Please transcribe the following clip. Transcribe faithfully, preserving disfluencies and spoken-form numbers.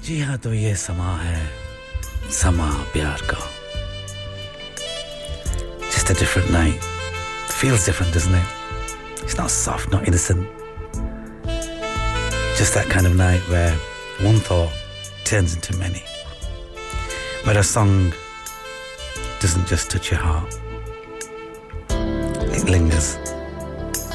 जी हाँ तो ये समा है समा प्यार का just a different night feels different doesn't it it's not soft not innocent just that kind of night where one thought turns into many where a song doesn't just touch your heart it lingers